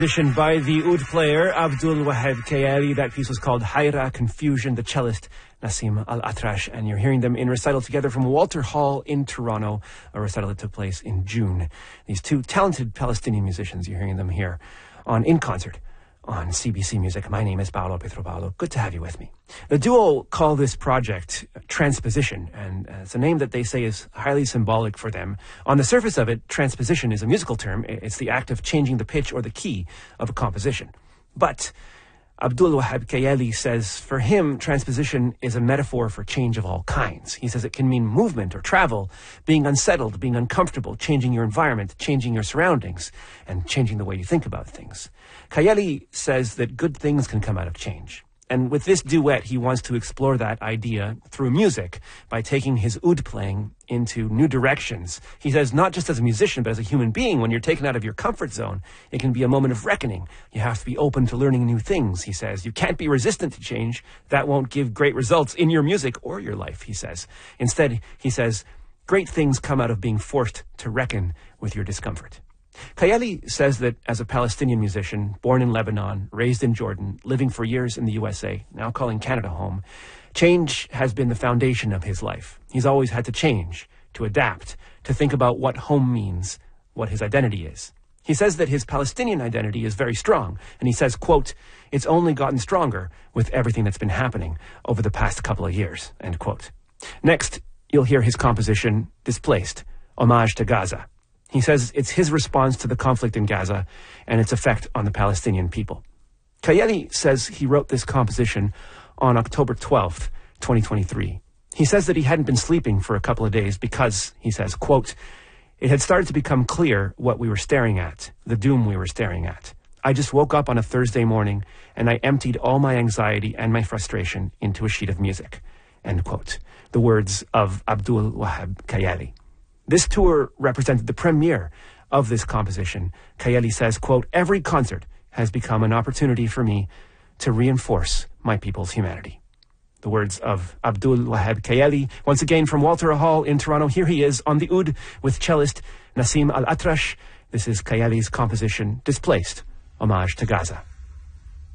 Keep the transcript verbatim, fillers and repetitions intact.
Edition by the oud player Abdul Wahab Kayali. That piece was called Hayra, Confusion, the cellist Nassim Al-Atrash, and you're hearing them in recital together from Walter Hall in Toronto, a recital that took place in June. These two talented Palestinian musicians, you're hearing them here on In Concert on C B C Music. My name is Paolo Pedro Paolo. Good to have you with me. The duo call this project Transposition, and uh, it's a name that they say is highly symbolic for them. On the surface of it, transposition is a musical term. It's the act of changing the pitch or the key of a composition. But Abdul Wahab Kayali says for him, transposition is a metaphor for change of all kinds. He says it can mean movement or travel, being unsettled, being uncomfortable, changing your environment, changing your surroundings, and changing the way you think about things. Kayali says that good things can come out of change. And with this duet, he wants to explore that idea through music by taking his oud playing into new directions. He says not just as a musician, but as a human being, when you're taken out of your comfort zone, it can be a moment of reckoning. You have to be open to learning new things, he says. You can't be resistant to change. That won't give great results in your music or your life, he says. Instead, he says, great things come out of being forced to reckon with your discomfort. Kayali says that as a Palestinian musician, born in Lebanon, raised in Jordan, living for years in the U S A, now calling Canada home, change has been the foundation of his life. He's always had to change, to adapt, to think about what home means, what his identity is. He says that his Palestinian identity is very strong, and he says, quote, it's only gotten stronger with everything that's been happening over the past couple of years, end quote. Next, you'll hear his composition, Displaced, Homage to Gaza. He says it's his response to the conflict in Gaza and its effect on the Palestinian people. Kayali says he wrote this composition on October twelfth, twenty twenty-three. He says that he hadn't been sleeping for a couple of days because, he says, quote, it had started to become clear what we were staring at, the doom we were staring at. I just woke up on a Thursday morning and I emptied all my anxiety and my frustration into a sheet of music, end quote. The words of Abdul Wahab Kayali. This tour represented the premiere of this composition. Kayali says, quote, every concert has become an opportunity for me to reinforce my people's humanity. The words of Abdul Wahab Kayali, once again from Walter Hall in Toronto. Here he is on the oud with cellist Nassim Al-Atrash. This is Kayali's composition, Displaced, Homage to Gaza.